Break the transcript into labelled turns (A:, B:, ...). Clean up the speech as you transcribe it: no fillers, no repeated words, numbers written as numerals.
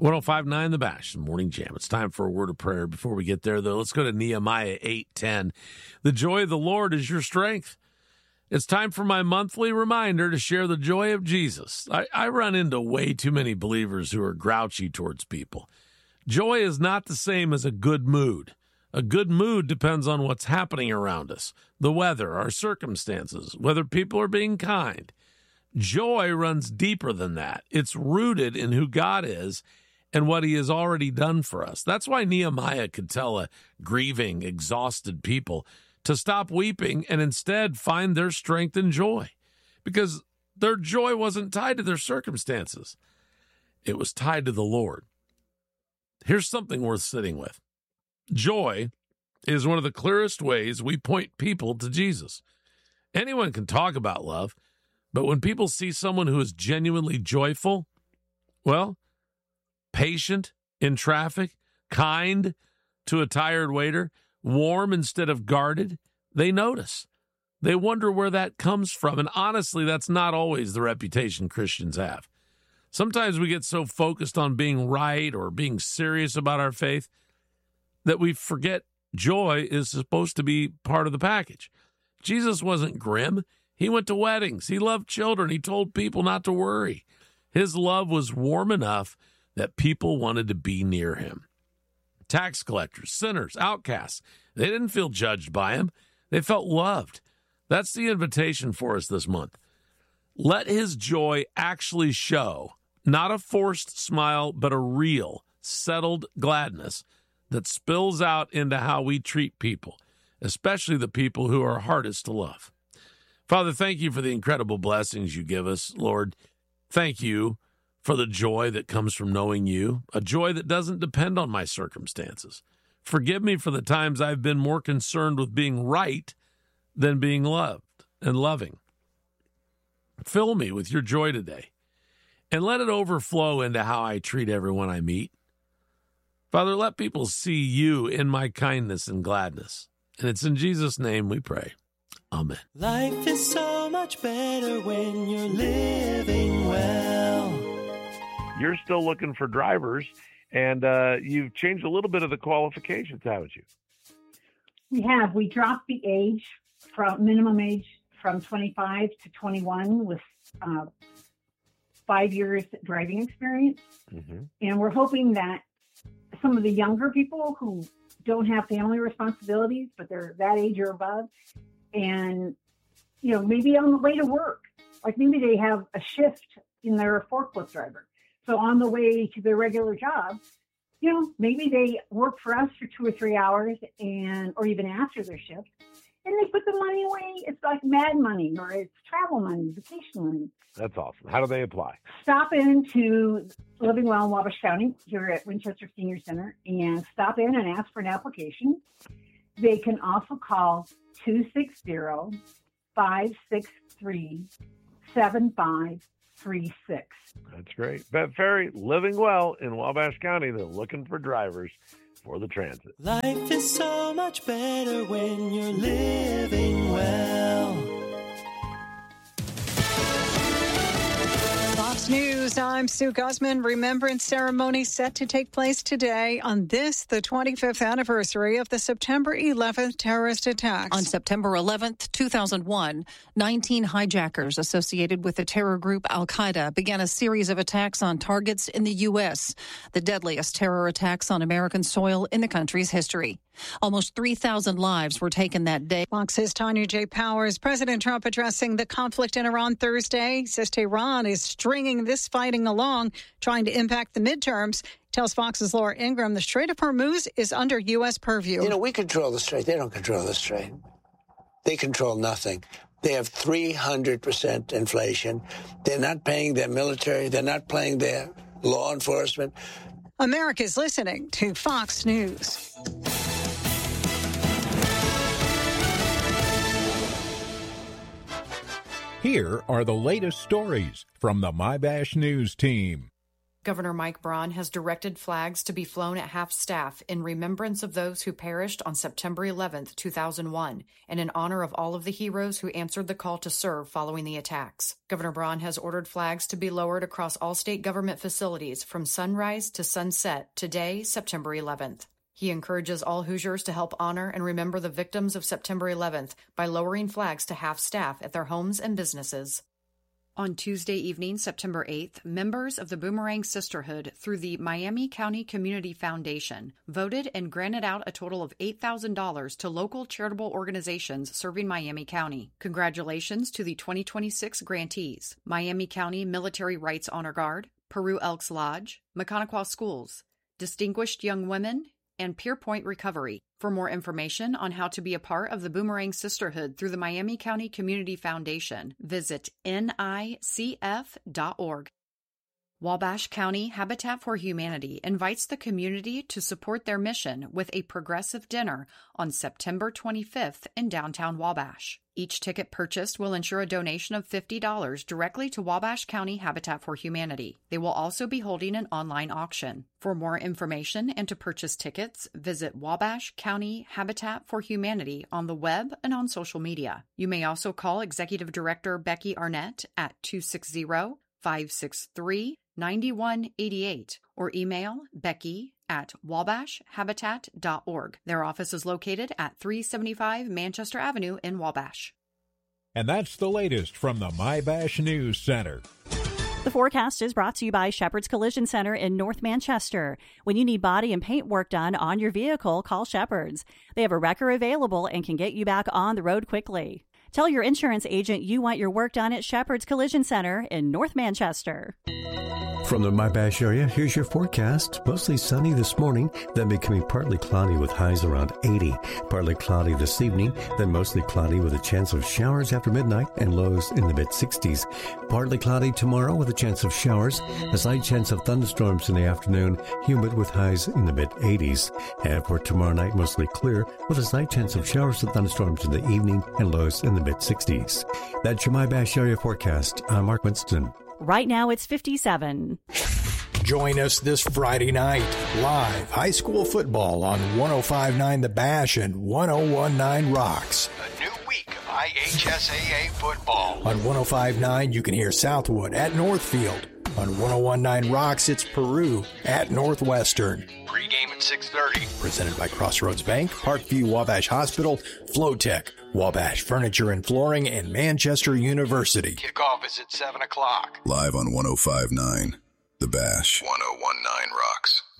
A: 105.9 The Bash, Morning Jam. It's time for a word of prayer. Before we get there, though, let's go to Nehemiah 8:10. The joy of the Lord is your strength. It's time for my monthly reminder to share the joy of Jesus. I run into way too many believers who are grouchy towards people. Joy is not the same as a good mood. A good mood depends on what's happening around us, the weather, our circumstances, whether people are being kind. Joy runs deeper than that. It's rooted in who God is and what he has already done for us. That's why Nehemiah could tell a grieving, exhausted people to stop weeping and instead find their strength and joy, because their joy wasn't tied to their circumstances. It was tied to the Lord. Here's something worth sitting with. Joy is one of the clearest ways we point people to Jesus. Anyone can talk about love, but when people see someone who is genuinely joyful, well, patient in traffic, kind to a tired waiter, warm instead of guarded, they notice. They wonder where that comes from. And honestly, that's not always the reputation Christians have. Sometimes we get so focused on being right or being serious about our faith that we forget joy is supposed to be part of the package. Jesus wasn't grim. He went to weddings. He loved children. He told people not to worry. His love was warm enough that people wanted to be near him. Tax collectors, sinners, outcasts, they didn't feel judged by him. They felt loved. That's the invitation for us this month. Let his joy actually show, not a forced smile, but a real, settled gladness that spills out into how we treat people, especially the people who are hardest to love. Father, thank you for the incredible blessings you give us, Lord. Thank you for the joy that comes from knowing you, a joy that doesn't depend on my circumstances. Forgive me for the times I've been more concerned with being right than being loved and loving. Fill me with your joy today, and let it overflow into how I treat everyone I meet. Father, let people see you in my kindness and gladness. And it's in Jesus' name we pray. Amen.
B: Life is so much better when you're living well.
A: You're still looking for drivers, and you've changed a little bit of the qualifications, haven't you?
C: We have. We dropped the age from minimum age from 25 to 21 with 5 years driving experience. Mm-hmm. And we're hoping that some of the younger people who don't have family responsibilities, but they're that age or above, and, you know, maybe on the way to work, like maybe they have a shift in their forklift driver. So on the way to their regular job, you know, maybe they work for us for 2 or 3 hours or even after their shift, and they put the money away. It's like mad money, or it's travel money, vacation money.
A: That's awesome. How do they apply?
C: Stop into Living Well in Wabash County here at Winchester Senior Center and stop in and ask for an application. They can also call 260-563-7536.
A: That's great. Bet Ferry, Living Well in Wabash County. They're looking for drivers for the transit.
B: Life is so much better when you're living well.
D: Fox News, I'm Sue Guzman. Remembrance ceremony set to take place today on this, the 25th anniversary of the September 11th terrorist attack.
E: On September 11th, 2001, 19 hijackers associated with the terror group Al-Qaeda began a series of attacks on targets in the U.S., the deadliest terror attacks on American soil in the country's history. Almost 3,000 lives were taken that day.
D: Fox's Tanya J. Powers. President Trump addressing the conflict in Iran Thursday says Tehran is stringing this fighting along, trying to impact the midterms. Tells Fox's Laura Ingraham the Strait of Hormuz is under U.S. purview.
F: You know, we control the Strait. They don't control the Strait. They control nothing. They have 300% inflation. They're not paying their military. They're not paying their law enforcement.
D: America's listening to Fox News.
G: Here are the latest stories from the MyBash News team. Governor Mike Braun has directed flags to be flown at half-staff in remembrance of those who perished on September 11, 2001, and in honor of all of the heroes who answered the call to serve following the attacks. Governor Braun has ordered flags to be lowered across all state government facilities from sunrise to sunset today, September 11th. He encourages all Hoosiers to help honor and remember the victims of September 11th by lowering flags to half-staff at their homes and businesses. On Tuesday evening, September 8th, members of the Boomerang Sisterhood through the Miami County Community Foundation voted and granted out a total of $8,000 to local charitable organizations serving Miami County. Congratulations to the 2026 grantees: Miami County Military Rights Honor Guard, Peru Elks Lodge, Mechanical Schools, Distinguished Young Women, and Pierpoint Recovery. For more information on how to be a part of the Boomerang Sisterhood through the Miami County Community Foundation, visit NICF.org. Wabash County Habitat for Humanity invites the community to support their mission with a progressive dinner on September 25th in downtown Wabash. Each ticket purchased will ensure a donation of $50 directly to Wabash County Habitat for Humanity. They will also be holding an online auction. For more information and to purchase tickets, visit Wabash County Habitat for Humanity on the web and on social media. You may also call Executive Director Becky Arnett at 260-563-9188 or email becky@wabashhabitat.org. Their office is located at 375 Manchester Avenue in Wabash.
H: And that's the latest from the MyBash News Center.
I: The forecast is brought to you by Shepherd's Collision Center in North Manchester. When you need body and paint work done on your vehicle, call Shepherd's. They have a wrecker available and can get you back on the road quickly. Tell your insurance agent you want your work done at Shepherd's Collision Center in North Manchester.
J: From the MyBash area, here's your forecast. Mostly sunny this morning, then becoming partly cloudy with highs around 80. Partly cloudy this evening, then mostly cloudy with a chance of showers after midnight and lows in the mid-60s. Partly cloudy tomorrow with a chance of showers, a slight chance of thunderstorms in the afternoon, humid with highs in the mid-80s. And for tomorrow night, mostly clear with a slight chance of showers and thunderstorms in the evening and lows in the mid-60s. That's your MyBash area forecast. I'm Mark Winston.
I: Right now it's 57.
K: Join us this Friday night, live high school football on 105.9 The Bash and 101.9 Rocks.
L: A new week of IHSAA football.
K: On 105.9, you can hear Southwood at Northfield. On 101.9 Rocks, it's Peru at Northwestern.
L: Pre-game at 6:30.
K: Presented by Crossroads Bank, Parkview Wabash Hospital, Flowtech, Wabash Furniture and Flooring, and Manchester University.
L: Kickoff is at 7 o'clock.
M: Live on 105.9 The Bash.
L: 101.9 Rocks.